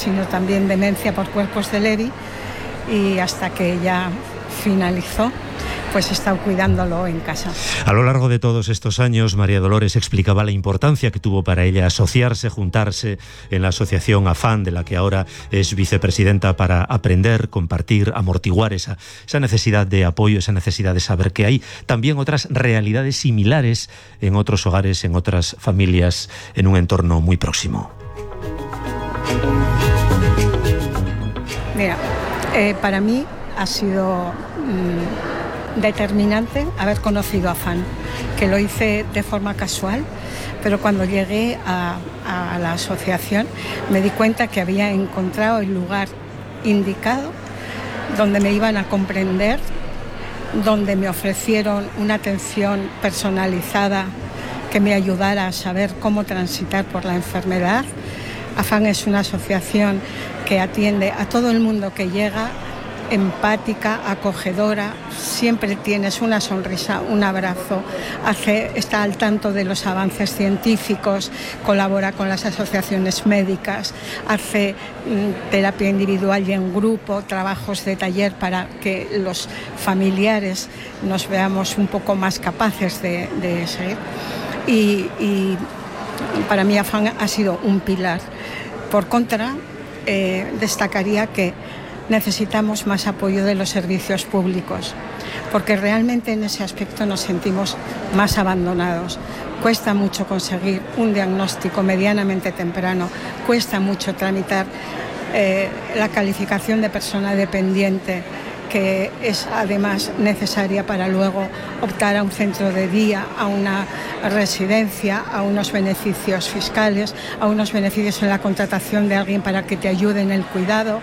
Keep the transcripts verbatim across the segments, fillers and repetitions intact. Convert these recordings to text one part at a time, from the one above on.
sino también demencia por cuerpos de Lewy, y hasta que ya finalizó, pues he estado cuidándolo en casa. A lo largo de todos estos años, María Dolores explicaba la importancia que tuvo para ella asociarse, juntarse en la asociación AFAN, de la que ahora es vicepresidenta, para aprender, compartir, amortiguar esa, esa necesidad de apoyo, esa necesidad de saber que hay también otras realidades similares en otros hogares, en otras familias, en un entorno muy próximo. Mira, eh, para mí ha sido Mmm, determinante haber conocido a AFAN, que lo hice de forma casual, pero cuando llegué a, a la asociación me di cuenta que había encontrado el lugar indicado, donde me iban a comprender, donde me ofrecieron una atención personalizada que me ayudara a saber cómo transitar por la enfermedad. AFAN es una asociación que atiende a todo el mundo que llega, empática, acogedora, siempre tienes una sonrisa, un abrazo, hace, está al tanto de los avances científicos, colabora con las asociaciones médicas, hace mm, terapia individual y en grupo, trabajos de taller para que los familiares nos veamos un poco más capaces de, de seguir. Y, y para mí AFAN ha sido un pilar. Por contra, eh, destacaría que necesitamos más apoyo de los servicios públicos, porque realmente en ese aspecto nos sentimos más abandonados. Cuesta mucho conseguir un diagnóstico medianamente temprano, cuesta mucho tramitar eh, la calificación de persona dependiente, que es además necesaria para luego optar a un centro de día, a una residencia, a unos beneficios fiscales, a unos beneficios en la contratación de alguien para que te ayude en el cuidado.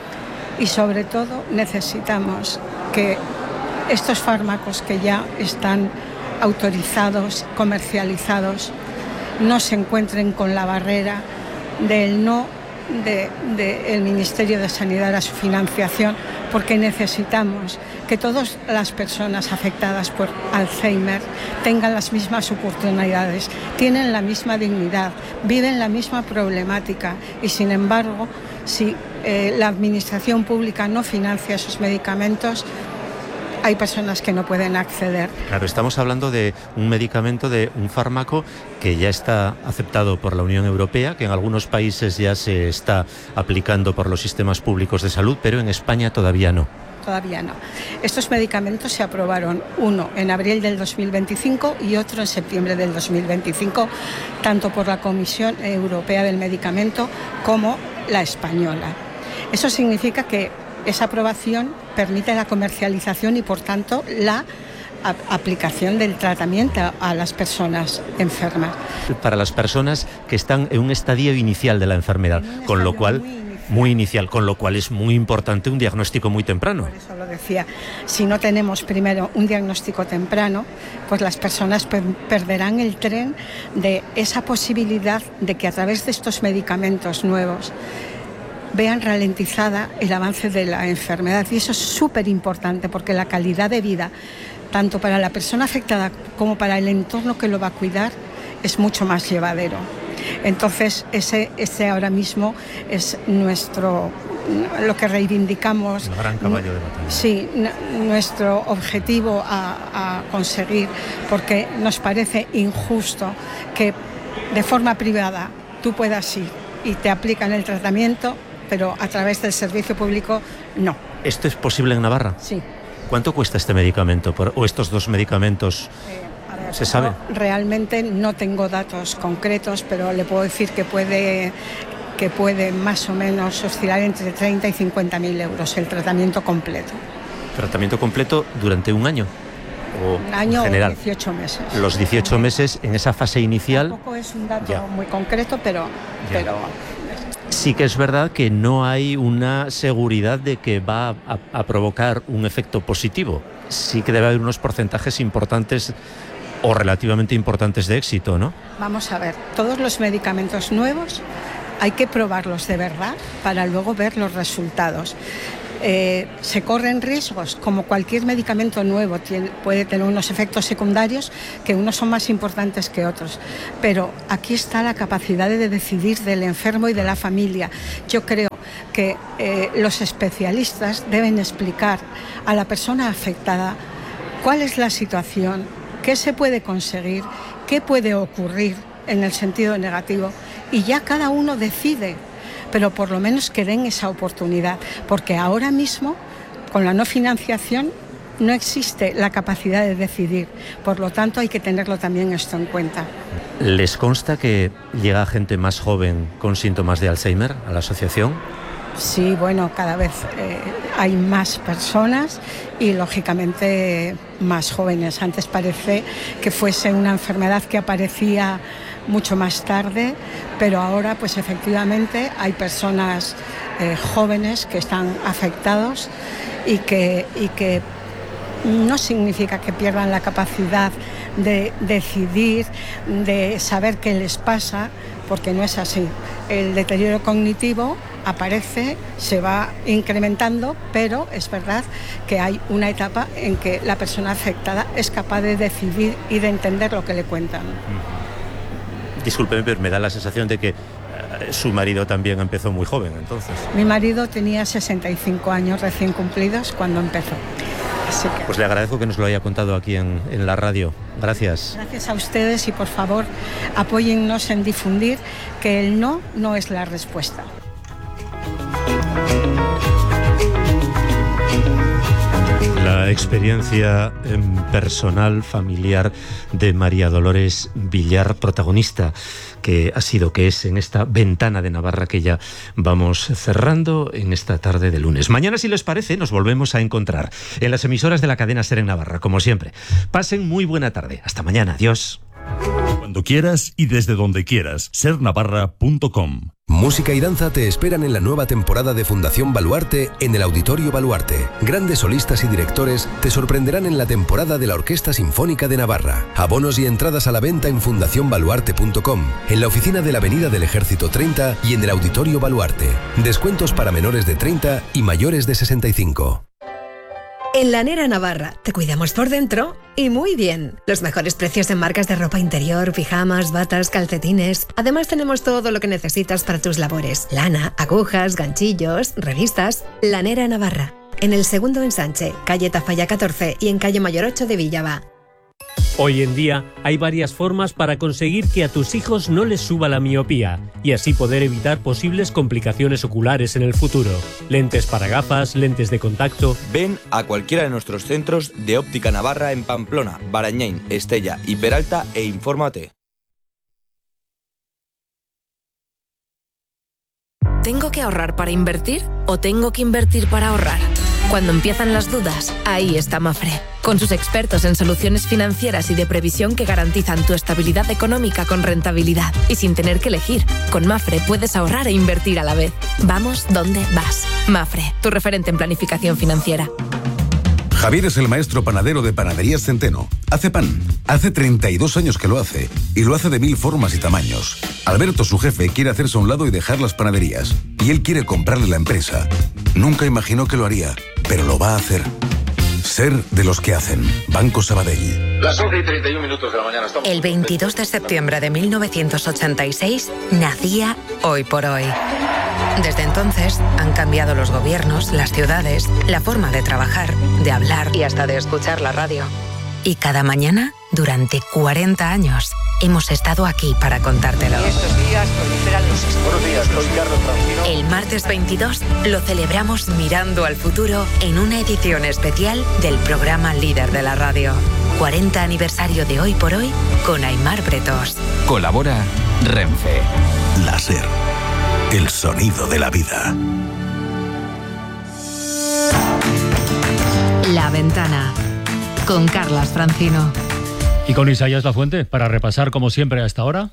Y sobre todo necesitamos que estos fármacos que ya están autorizados, comercializados, no se encuentren con la barrera del no del de Ministerio de Sanidad a su financiación, porque necesitamos que todas las personas afectadas por Alzheimer tengan las mismas oportunidades, tienen la misma dignidad, viven la misma problemática y, sin embargo, si eh, la administración pública no financia esos medicamentos, hay personas que no pueden acceder. Claro, estamos hablando de un medicamento, de un fármaco que ya está aceptado por la Unión Europea, que en algunos países ya se está aplicando por los sistemas públicos de salud, pero en España todavía no. Todavía no. Estos medicamentos se aprobaron, uno en abril del dos mil veinticinco y otro en septiembre del dos mil veinticinco, tanto por la Comisión Europea del Medicamento como la española. Eso significa que esa aprobación permite la comercialización y, por tanto, la a- aplicación del tratamiento a las personas enfermas. Para las personas que están en un estadio inicial de la enfermedad, con lo cual... Muy Muy inicial, con lo cual es muy importante un diagnóstico muy temprano. Por eso lo decía, si no tenemos primero un diagnóstico temprano, pues las personas per- perderán el tren de esa posibilidad de que a través de estos medicamentos nuevos vean ralentizada el avance de la enfermedad. Y eso es súper importante, porque la calidad de vida, tanto para la persona afectada como para el entorno que lo va a cuidar, es mucho más llevadero. Entonces, ese, ese ahora mismo es nuestro, lo que reivindicamos. El gran caballo de batalla. Sí, n- nuestro objetivo a, a conseguir, porque nos parece injusto que de forma privada tú puedas ir y te aplican el tratamiento, pero a través del servicio público no. ¿Esto es posible en Navarra? Sí. ¿Cuánto cuesta este medicamento por, o estos dos medicamentos? Eh, a ver, ¿Se sabe? no, realmente no tengo datos concretos, pero le puedo decir que puede, que puede más o menos oscilar entre treinta y cincuenta mil euros el tratamiento completo. ¿Tratamiento completo durante un año? O Un año en general, o dieciocho meses. los dieciocho meses en esa fase inicial. Tampoco es un dato Ya. muy concreto, pero, Ya. pero Sí que es verdad que no hay una seguridad de que va a, a provocar un efecto positivo. Sí que debe haber unos porcentajes importantes o relativamente importantes de éxito, ¿no? vamos a ver, todos los medicamentos nuevos hay que probarlos de verdad para luego ver los resultados. Eh, se corren riesgos, como cualquier medicamento nuevo tiene, puede tener unos efectos secundarios que unos son más importantes que otros, pero aquí está la capacidad de decidir del enfermo y de la familia. Yo creo que eh, los especialistas deben explicar a la persona afectada cuál es la situación, qué se puede conseguir, qué puede ocurrir en el sentido negativo, y ya cada uno decide, pero por lo menos que den esa oportunidad, porque ahora mismo, con la no financiación, no existe la capacidad de decidir. Por lo tanto, hay que tenerlo también esto en cuenta. ¿Les consta que llega gente más joven con síntomas de Alzheimer a la asociación? Sí, bueno, cada vez eh, hay más personas y, lógicamente, más jóvenes. Antes parece que fuese una enfermedad que aparecía mucho más tarde, pero ahora, pues efectivamente, hay personas eh, jóvenes que están afectados y que, y que no significa que pierdan la capacidad de decidir, de saber qué les pasa, porque no es así. El deterioro cognitivo aparece, se va incrementando, pero es verdad que hay una etapa en que la persona afectada es capaz de decidir y de entender lo que le cuentan. Discúlpeme, pero me da la sensación de que eh, su marido también empezó muy joven, entonces. Mi marido tenía sesenta y cinco años recién cumplidos cuando empezó. Así que... Pues le agradezco que nos lo haya contado aquí en, en la radio. Gracias. Gracias a ustedes y, por favor, apóyennos en difundir que el no no es la respuesta. La experiencia personal, familiar de María Dolores Villar, protagonista que ha sido, que es en esta ventana de Navarra que ya vamos cerrando en esta tarde de lunes. Mañana, si les parece, nos volvemos a encontrar en las emisoras de la cadena SER en Navarra, como siempre. Pasen muy buena tarde. Hasta mañana. Adiós. Cuando quieras y desde donde quieras. ser navarra punto com. Música y danza te esperan en la nueva temporada de Fundación Baluarte en el Auditorio Baluarte. Grandes solistas y directores te sorprenderán en la temporada de la Orquesta Sinfónica de Navarra. Abonos y entradas a la venta en fundación baluarte punto com, en la oficina de la Avenida del Ejército treinta y en el Auditorio Baluarte. Descuentos para menores de treinta y mayores de sesenta y cinco. En Lanera Navarra te cuidamos por dentro y muy bien. Los mejores precios en marcas de ropa interior, pijamas, batas, calcetines. Además tenemos todo lo que necesitas para tus labores. Lana, agujas, ganchillos, revistas. Lanera Navarra. En el segundo ensanche, calle Tafalla catorce y en calle Mayor ocho de Villava. Hoy en día hay varias formas para conseguir que a tus hijos no les suba la miopía y así poder evitar posibles complicaciones oculares en el futuro. Lentes para gafas, lentes de contacto. Ven a cualquiera de nuestros centros de Óptica Navarra en Pamplona, Barañáin, Estella y Peralta e infórmate. ¿Tengo que ahorrar para invertir o tengo que invertir para ahorrar? Cuando empiezan las dudas, ahí está Mafre, con sus expertos en soluciones financieras y de previsión que garantizan tu estabilidad económica con rentabilidad y sin tener que elegir. Con Mafre puedes ahorrar e invertir a la vez. Vamos donde vas. Mafre, tu referente en planificación financiera. Javier es el maestro panadero de Panaderías Centeno. Hace pan. Hace treinta y dos años que lo hace. Y lo hace de mil formas y tamaños. Alberto, su jefe, quiere hacerse a un lado y dejar las panaderías. Y él quiere comprarle la empresa. Nunca imaginó que lo haría, pero lo va a hacer. Ser de los que hacen. Banco Sabadell. Las once y treinta y un minutos de la mañana. Estamos... El veintidós de septiembre de mil novecientos ochenta y seis nacía Hoy por Hoy. Desde entonces han cambiado los gobiernos, las ciudades, la forma de trabajar, de hablar y hasta de escuchar la radio. Y cada mañana, durante cuarenta años, hemos estado aquí para contártelo. Estos días proliferan los... Buenos días, soy Carlos Francino. El martes veintidós lo celebramos mirando al futuro en una edición especial del programa líder de la radio. cuarenta aniversario de Hoy por Hoy con Aimar Bretos. Colabora Renfe. La SER. El sonido de la vida. La Ventana, con Carlas Francino. Y con Isaías Lafuente, para repasar como siempre a esta hora.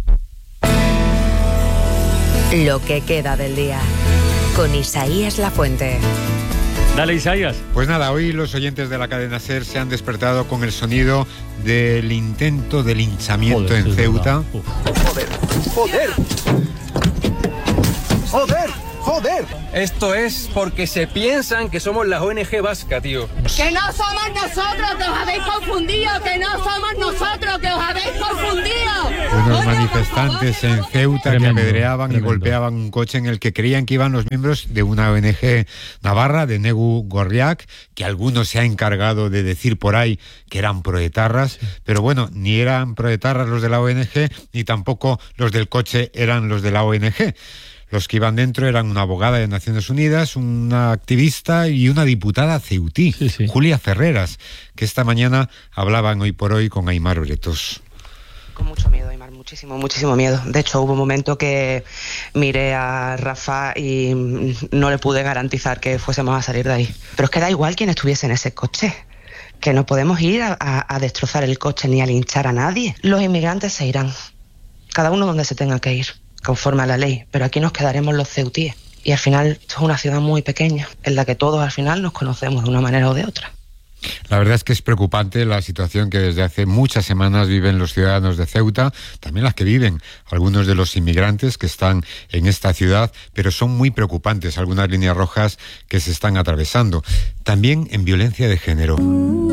Lo que queda del día, con Isaías Lafuente. Dale, Isaías. Pues nada, hoy los oyentes de la cadena SER se han despertado con el sonido del intento de linchamiento Joder, en Ceuta. Joder, joder. ¡Joder! ¡Joder! Esto es porque se piensan que somos la O N G vasca, tío. ¡Que no somos nosotros, que os habéis confundido! ¡Que no somos nosotros, que os habéis confundido! Unos manifestantes en Ceuta tremendo, que apedreaban tremendo. y golpeaban un coche en el que creían que iban los miembros de una O N G navarra, de Negu Gorriak, que algunos se ha encargado de decir por ahí que eran proetarras, sí. pero bueno, ni eran proetarras los de la O N G, ni tampoco los del coche eran los de la O N G. Los que iban dentro eran una abogada de Naciones Unidas, una activista y una diputada ceutí, sí, sí. Julia Ferreras, que esta mañana hablaban hoy por hoy con Aimar Oretos. Con mucho miedo, Aimar, muchísimo, muchísimo miedo. De hecho, hubo un momento que miré a Rafa y no le pude garantizar que fuésemos a salir de ahí. Pero es que da igual quién estuviese en ese coche, que no podemos ir a, a, a destrozar el coche ni a linchar a nadie. Los inmigrantes se irán, cada uno donde se tenga que ir, conforme a la ley, pero aquí nos quedaremos los ceutíes. Y al final, esto es una ciudad muy pequeña, en la que todos al final nos conocemos de una manera o de otra. La verdad es que es preocupante la situación que desde hace muchas semanas viven los ciudadanos de Ceuta, también las que viven algunos de los inmigrantes que están en esta ciudad, pero son muy preocupantes algunas líneas rojas que se están atravesando. También en violencia de género.